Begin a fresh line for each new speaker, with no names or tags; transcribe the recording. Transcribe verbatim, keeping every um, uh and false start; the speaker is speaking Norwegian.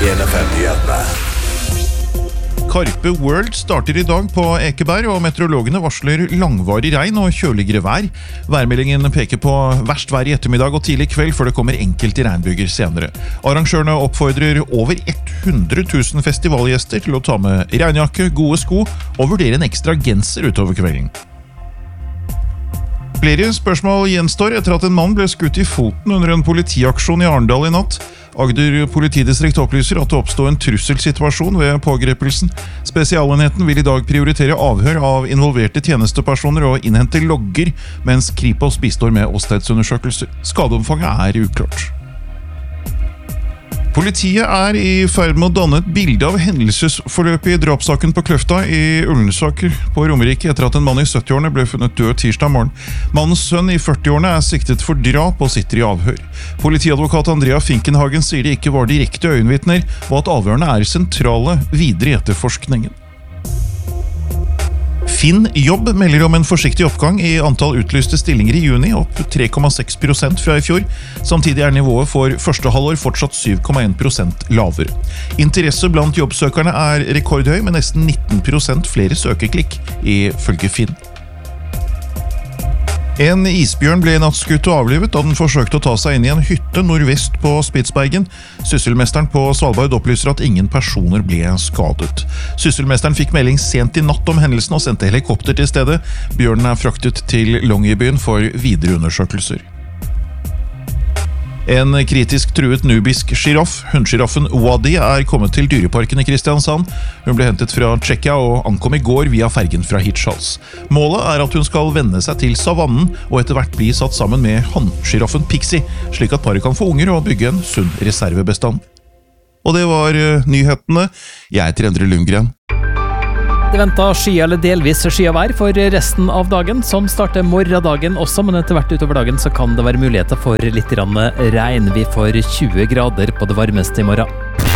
en F M-nyhetene.
Karpe World starter i dag på Ekeberg, og meteorologene varsler langvarig regn og kjøligere vær. Værmeldingen peker på verst vær i ettermiddag og tidlig kveld, før det kommer enkelte regnbyger senere. Arrangørene oppfordrer over hundre tusen festivalgjester til å ta med regnjakke, gode sko og vurdere en ekstra genser utover kvelden. Flere spørsmål gjenstår etter at en mann ble skutt i foten under en politiaksjon i Arendal i natt. Agder politidistrikt opplyser at det oppstod en trusselsituasjon ved pågrepelsen. Spesialenheten vil i dag prioritere avhør av involverte tjenestepersoner og innhente logger, mens Kripos bistår med åstedsundersøkelser. Skadeomfanget er uklart. Politiet er i ferd med å danne et bilde av hendelsesforløpet i drapssaken på Kløfta i Ullensaker på Romerike etter at en mann i syttiårene ble funnet død tirsdag morgen. Mannens sønn i førtiårene er siktet for drap og sitter i avhør. Politiadvokat Andrea Finkenhagen sier det ikke var direkte øyenvitner, og at avhørene er sentrale videre i etterforskningen. Finn Jobb melder om en forsiktig oppgang i antall utlyste stillinger i juni, opp tre komma seks prosent fra i fjor. Samtidig er nivået for første halvår fortsatt syv komma en prosent lavere. Interesse blant jobbsøkerne er rekordhøy, med nesten nitten prosent flere søkeklikk, ifølge Finn. En isbjørn ble natt skutt og avlivet da den forsøkte å ta seg inn i en hytte nordvest på Spitsbergen. Sysselmesteren på Svalbard opplyser at ingen personer ble skadet. Sysselmesteren fikk melding sent i natt om hendelsen og sendte helikopter til stedet. Bjørnen er fraktet til Longyearbyen for videre undersøkelser. En kritisk truet nubisk giraff, hundsjiraffen Wadi, er kommet til dyreparken i Kristiansand. Hun ble hentet fra Tsjekkia og ankom i går via fergen fra Hirtshals. Målet er at hun skal venne seg til savannen og etter hvert bli satt sammen med hannsjiraffen Pixie, slik at paret kan få unger og bygge en sunn reservebestand. Og det var nyhetene. Jeg heter Endre Lundgren.
Det venter sky eller delvis sky av vær for resten av dagen. Sånn starter morgendagen også, men etter hvert utover dagen så kan det være muligheter for litt regn. Vi får tjue grader på det varmeste i morgen.